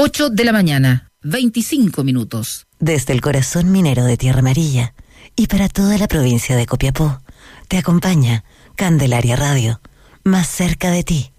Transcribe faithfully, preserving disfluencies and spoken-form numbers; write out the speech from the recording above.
ocho de la mañana, veinticinco minutos. Desde el corazón minero de Tierra Amarilla y para toda la provincia de Copiapó, te acompaña Candelaria Radio, más cerca de ti.